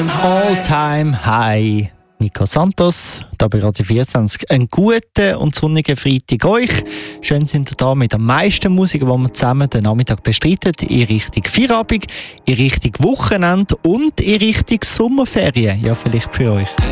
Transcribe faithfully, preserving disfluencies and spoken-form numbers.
All-Time High. Nico Santos, da bei Radio vierundzwanzig. Einen guten und sonnigen Freitag euch. Schön sind ihr da mit der meisten Musik, die wir zusammen den Nachmittag bestreiten. In Richtung Feierabend, in Richtung Wochenende und in Richtung Sommerferien. Ja, vielleicht für euch.